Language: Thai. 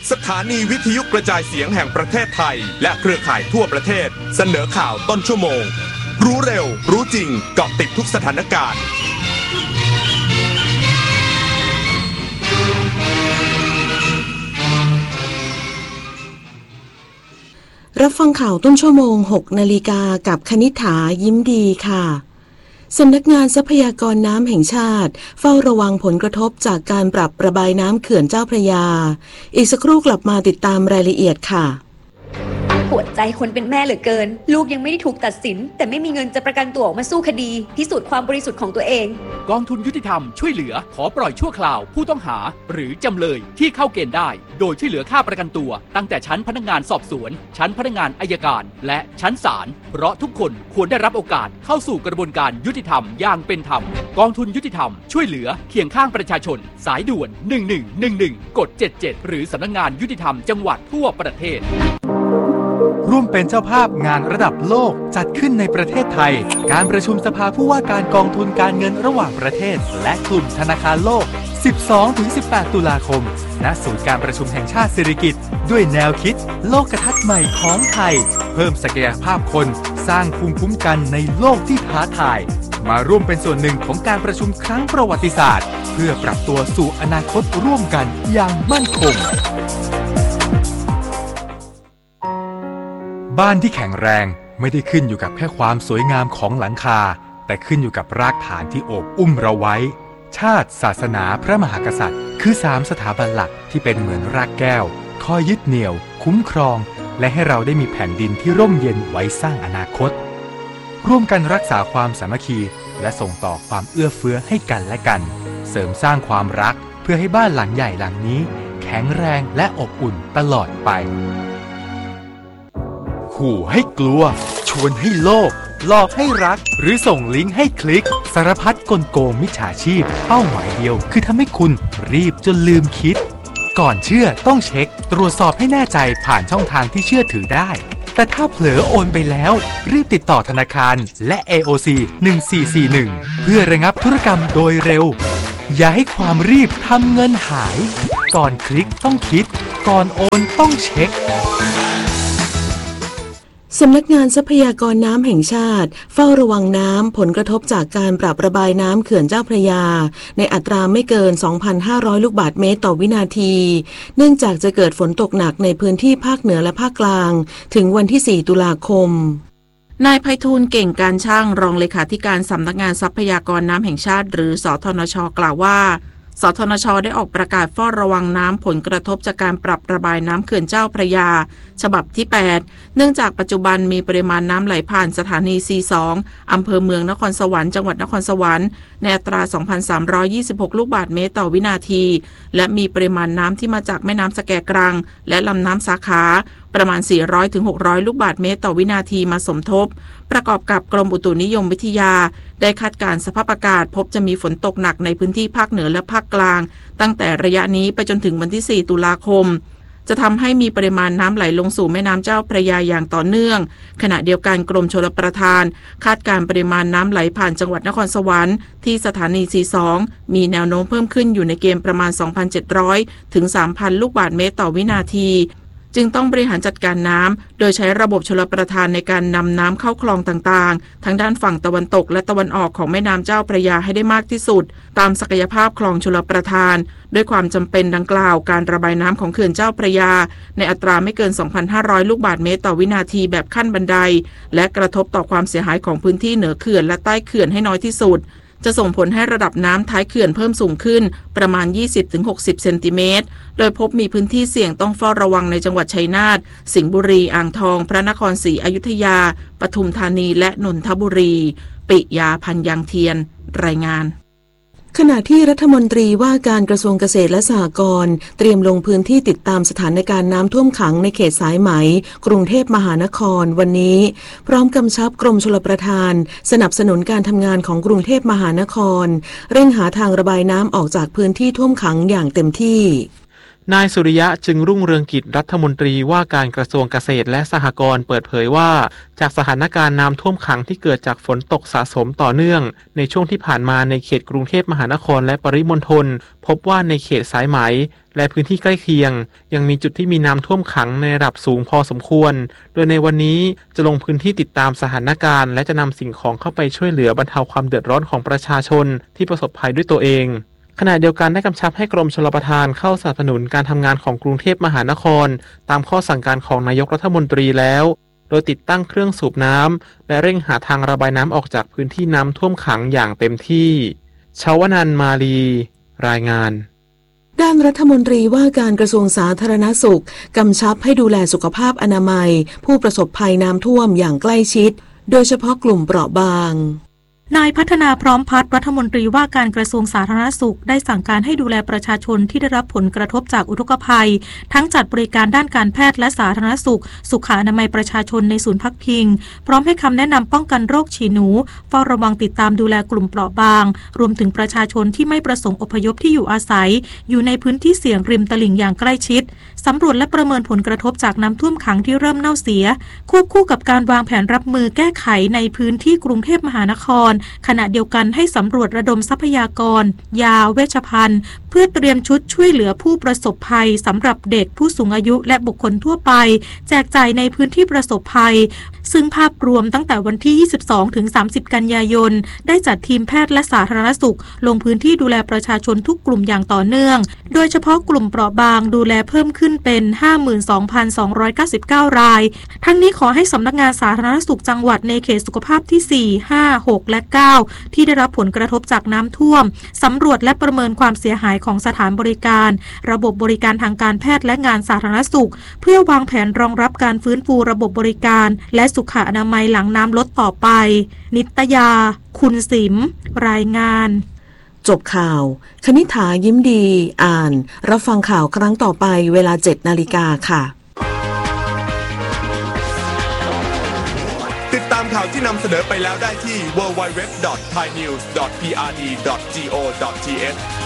สถานีวิทยุกระจายเสียงแห่งประเทศไทยและเครือข่ายทั่วประเทศเสนอข่าวต้นชั่วโมงรู้เร็วรู้จริงเกาะติดทุกสถานการณ์รับฟังข่าวต้นชั่วโมง 6 นาฬิกากับคณิษฐายิ้มดีค่ะสำนักงานทรัพยากรน้ำแห่งชาติเฝ้าระวังผลกระทบจากการปรับระบายน้ำเขื่อนเจ้าพระยาอีกสักครู่กลับมาติดตามรายละเอียดค่ะปวดใจคนเป็นแม่เหลือเกินลูกยังไม่ได้ถูกตัดสินแต่ไม่มีเงินจะประกันตัวออกมาสู้คดีพิสูจน์ความบริสุทธิ์ของตัวเองกองทุนยุติธรรมช่วยเหลือขอปล่อยชั่วคราวผู้ต้องหาหรือจำเลยที่เข้าเกณฑ์ได้โดยช่วยเหลือค่าประกันตัวตั้งแต่ชั้นพนักงานสอบสวนชั้นพนักงานอัยการและชั้นศาลเพราะทุกคนควรได้รับโอกาสเข้าสู่กระบวนการยุติธรรมอย่างเป็นธรรมกองทุนยุติธรรมช่วยเหลือเคียงข้างประชาชนสายด่วน1111กด77หรือสำนักงานยุติธรรมจังหวัดทั่วประเทศร่วมเป็นเจ้าภาพงานระดับโลกจัดขึ้นในประเทศไทยการประชุมสภาผู้ว่าการกองทุนการเงินระหว่างประเทศและกลุ่มธนาคารโลก 12-18 ตุลาคมณศูนย์การประชุมแห่งชาติสิริกิติ์ด้วยแนวคิดโลกทัศน์ใหม่ของไทยเพิ่มศักยภาพคนสร้างภูมิคุ้มกันในโลกที่ท้าทายมาร่วมเป็นส่วนหนึ่งของการประชุมครั้งประวัติศาสตร์เพื่อปรับตัวสู่อนาคตร่วมกันอย่างมั่นคงบ้านที่แข็งแรงไม่ได้ขึ้นอยู่กับแค่ความสวยงามของหลังคาแต่ขึ้นอยู่กับรากฐานที่โอบอุ้มเราไว้ชาติศาสนาพระมหากษัตริย์คือ3สถาบันหลักที่เป็นเหมือนรากแก้วคอยยึดเหนี่ยวคุ้มครองและให้เราได้มีแผ่นดินที่ร่มเย็นไว้สร้างอนาคตร่วมกันรักษาความสามัคคีและส่งต่อความเอื้อเฟื้อให้กันและกันเสริมสร้างความรักเพื่อให้บ้านหลังใหญ่หลังนี้แข็งแรงและอบอุ่นตลอดไปขู่ให้กลัวชวนให้โลภหลอกให้รักหรือส่งลิงก์ให้คลิกสารพัดกลโกงมิจฉาชีพเป้าหมายเดียวคือทำให้คุณรีบจนลืมคิดก่อนเชื่อต้องเช็คตรวจสอบให้แน่ใจผ่านช่องทางที่เชื่อถือได้แต่ถ้าเผลอโอนไปแล้วรีบติดต่อธนาคารและ AOC 1441เพื่อระงับธุรกรรมโดยเร็วอย่าให้ความรีบทำเงินหายก่อนคลิกต้องคิดก่อนโอนต้องเช็คสำนักงานทรัพยากรน้ำแห่งชาติเฝ้าระวังน้ำผลกระทบจากการปรับระบายน้ำเขื่อนเจ้าพระยาในอัตราไม่เกิน 2,500 ลูกบาศก์เมตรต่อวินาทีเนื่องจากจะเกิดฝนตกหนักในพื้นที่ภาคเหนือและภาคกลางถึงวันที่ 4 ตุลาคมนายไพฑูรย์เก่งการช่างรองเลขาธิการสำนักงานทรัพยากรน้ำแห่งชาติหรือสทนช.กล่าวว่าสทนช.ได้ออกประกาศเฝ้าระวังน้ำผลกระทบจากการปรับระบายน้ำเขื่อนเจ้าพระยาฉบับที่ 8 เนื่องจากปัจจุบันมีปริมาณน้ำไหลผ่านสถานี C2 อำเภอเมืองนครสวรรค์จังหวัดนครสวรรค์ในอัตรา 2,326 ลูกบาศก์เมตรต่อวินาทีและมีปริมาณน้ำที่มาจากแม่น้ำสะแกกรังและลำน้ำสาขาประมาณ 400-600 ลูกบาศก์เมตรต่อวินาทีมาสมทบประกอบกับกรมอุตุนิยมวิทยาได้คาดการณ์สภาพอากาศพบจะมีฝนตกหนักในพื้นที่ภาคเหนือและภาคกลางตั้งแต่ระยะนี้ไปจนถึงวันที่ 4 ตุลาคมจะทำให้มีปริมาณน้ำไหลลงสู่แม่น้ำเจ้าพระยาอย่างต่อเนื่องขณะเดียวกันกรมชลประทานคาดการณ์ปริมาณน้ำไหลผ่านจังหวัดนครสวรรค์ที่สถานี C2 มีแนวโน้มเพิ่มขึ้นอยู่ในเกณฑ์ประมาณ 2,700 ถึง 3,000 ลูกบาศก์เมตรต่อวินาทีจึงต้องบริหารจัดการน้ำโดยใช้ระบบชลประทานในการนำน้ำเข้าคลองต่างๆทั้งด้านฝั่งตะวันตกและตะวันออกของแม่น้ำเจ้าพระยาให้ได้มากที่สุดตามศักยภาพคลองชลประทานด้วยความจำเป็นดังกล่าวการระบายน้ำของเขื่อนเจ้าพระยาในอัตราไม่เกิน 2,500 ลูกบาศก์เมตรต่อวินาทีแบบขั้นบันไดและกระทบต่อความเสียหายของพื้นที่เหนือเขื่อนและใต้เขื่อนให้น้อยที่สุดจะส่งผลให้ระดับน้ำท้ายเขื่อนเพิ่มสูงขึ้นประมาณ 20-60 เซนติเมตรโดยพบมีพื้นที่เสี่ยงต้องเฝ้าระวังในจังหวัดชัยนาทสิงห์บุรีอ่างทองพระนครศรีอยุธยาปทุมธานีและนนทบุรีปิยาพันยังเทียนรายงานขณะที่รัฐมนตรีว่าการกระทรวงเกษตรและสหกรณ์เตรียมลงพื้นที่ติดตามสถานการณ์น้ำท่วมขังในเขตสายไหมกรุงเทพมหานครวันนี้พร้อมกำชับกรมชลประทานสนับสนุนการทำงานของกรุงเทพมหานครเร่งหาทางระบายน้ำออกจากพื้นที่ท่วมขังอย่างเต็มที่นายสุริยะจึงรุ่งเรืองกิจรัฐมนตรีว่าการกระทรวงเกษตรและสหกรณ์เปิดเผยว่าจากสถานการณ์น้ำท่วมขังที่เกิดจากฝนตกสะสมต่อเนื่องในช่วงที่ผ่านมาในเขตกรุงเทพมหานครและปริมณฑลพบว่าในเขตสายไหมและพื้นที่ใกล้เคียงยังมีจุดที่มีน้ำท่วมขังในระดับสูงพอสมควรโดยในวันนี้จะลงพื้นที่ติดตามสถานการณ์และจะนำสิ่งของเข้าไปช่วยเหลือบรรเทาความเดือดร้อนของประชาชนที่ประสบภัยด้วยตัวเองขณะเดียวกันได้กำชับให้กรมชลประทานเข้าสนับสนุนการทำงานของกรุงเทพมหานครตามข้อสั่งการของนายกรัฐมนตรีแล้วโดยติดตั้งเครื่องสูบน้ำและเร่งหาทางระบายน้ำออกจากพื้นที่น้ำท่วมขังอย่างเต็มที่ชวนันท์มาลีรายงานด้านรัฐมนตรีว่าการกระทรวงสาธารณสุขกำชับให้ดูแลสุขภาพอนามัยผู้ประสบภัยน้ำท่วมอย่างใกล้ชิดโดยเฉพาะกลุ่มเปราะบางนายพัฒนาพร้อมพัฒน์รัฐมนตรีว่าการกระทรวงสาธารณสุขได้สั่งการให้ดูแลประชาชนที่ได้รับผลกระทบจากอุทกภัยทั้งจัดบริการด้านการแพทย์และสาธารณสุขสุขอนามัยประชาชนในศูนย์พักพิงพร้อมให้คำแนะนำป้องกันโรคฉี่หนูเฝ้าระวังติดตามดูแลกลุ่มเปราะบางรวมถึงประชาชนที่ไม่ประสงค์อพยพที่อยู่อาศัยอยู่ในพื้นที่เสี่ยงริมตลิ่งอย่างใกล้ชิดสำรวจและประเมินผลกระทบจากน้ำท่วมขังที่เริ่มเน่าเสียควบคู่กับการวางแผนรับมือแก้ไขในพื้นที่กรุงเทพมหานครขณะเดียวกันให้สำรวจระดมทรัพยากรยาเวชภัณฑ์เพื่อเตรียมชุดช่วยเหลือผู้ประสบภัยสำหรับเด็กผู้สูงอายุและบุคคลทั่วไปแจกจ่ายในพื้นที่ประสบภัยซึ่งภาพรวมตั้งแต่วันที่ 22 ถึง 30 กันยายนได้จัดทีมแพทย์และสาธารณสุขลงพื้นที่ดูแลประชาชนทุกกลุ่มอย่างต่อเนื่องโดยเฉพาะกลุ่มเปราะบางดูแลเพิ่มขึ้นเป็น 52,299 รายทั้งนี้ขอให้สำนักงานสาธารณสุขจังหวัดในเขตสุขภาพที่ 4, 5, 6 และ 9 ที่ได้รับผลกระทบจากน้ำท่วมสำรวจและประเมินความเสียหายของสถานบริการระบบบริการทางการแพทย์และงานสาธารณสุขเพื่อวางแผนรองรับการฟื้นฟูระบบบริการและสุขอนามัยหลังน้ำลดต่อไปนิตยาคุณสิมรายงานจบข่าวคณิษฐายิ้มดีอ่านรับฟังข่าวครั้งต่อไปเวลา 7 นาฬิกาค่ะติดตามข่าวที่นำเสนอไปแล้วได้ที่ www.thainews.prd.go.th